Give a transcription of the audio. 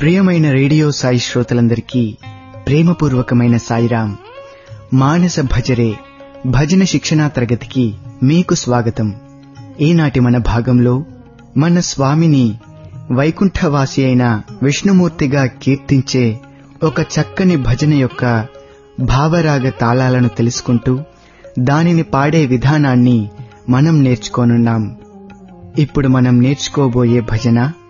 ప్రియమైన రేడియో సాయి శ్రోతలందరికీ ప్రేమపూర్వకమైన సాయిరాం. మానస భజరే భజన శిక్షణా తరగతికి మీకు స్వాగతం. ఈనాటి మన భాగంలో మన స్వామిని వైకుంఠవాసి అయిన విష్ణుమూర్తిగా కీర్తించే ఒక చక్కని భజన యొక్క భావరాగ తాళాలను తెలుసుకుంటూ దానిని పాడే విధానాన్ని మనం నేర్చుకోనున్నాం. ఇప్పుడు మనం నేర్చుకోబోయే భజన